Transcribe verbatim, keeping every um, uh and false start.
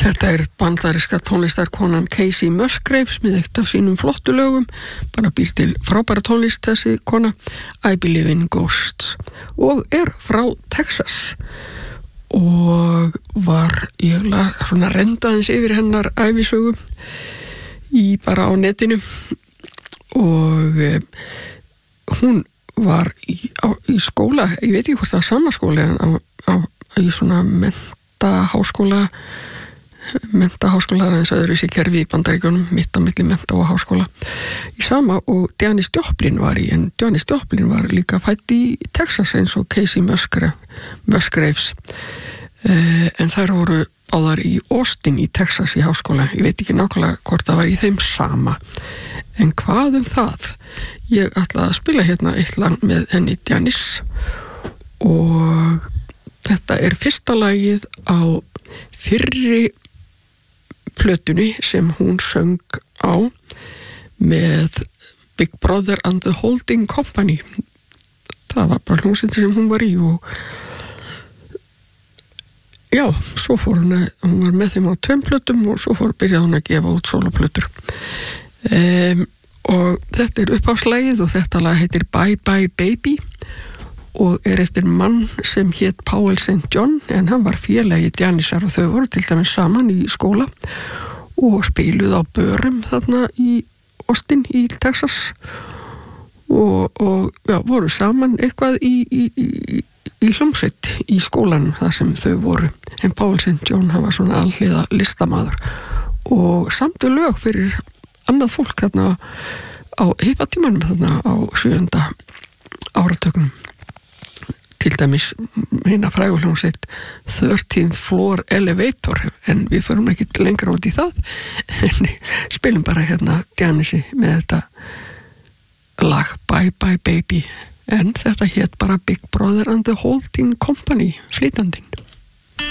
Þetta er bandaríska tónlistarkonan Kacey Musgraves með eitt af sínum flottu lögum, bara býr til frábæra tónlist þessi kona, I Believe in Ghosts, og er frá Texas og var ég svona rendaðins yfir hennar ævisögu í bara á netinu og e, hún var í, á, í skóla, ég veit ekki hvort það var sama skóla en á, á, í svona menntaháskóla menntaháskóla eins og öðru sér kerfi í Bandaríkjunum, mitt á milli mennta og háskóla í sama og Janis Joplin var í, en Janis Joplin var líka fædd í Texas eins og Kacey Musgraves, Musgraves. Uh, en þær voru áðar í Austin í Texas í háskóla, ég veit ekki nákvæmlega hvort það var í þeim sama, en hvað um það? Ég ætla að spila hérna eitt lag með henni Janis og þetta er fyrsta lagið á fyrri plötunni sem hún söng á með Big Brother and the Holding Company. Það var bara hljómsveit sem hún var í og já, svo fór hún að, hún var með þeim á tveim plötum og svo fór byrjaði hún að gefa út soloplötur. Um, og þetta er upphafslagið og þetta lag heitir Bye Bye Baby og er eftir mann sem hét Powell Saint John, en hann var félagi Janisar og þau voru til dæmis saman í skóla og spiluð á börum þarna í Austin í Texas og, og já, voru saman eitthvað í, í, í, í hljómsveit í skólanum þar sem þau voru, en Powell Saint John hann var svona alhliða listamaður og samtu lög fyrir annað fólk þarna á hippatímanum þarna á sjöunda áratökunum. Til dæmis hérna fræguljómsveit thirteenth Floor Elevator, en við förum ekki lengra út í það, en spilum bara hérna Janisi með þetta lag Bye Bye Baby, en þetta hét bara Big Brother and the Holding Company, flytandinn.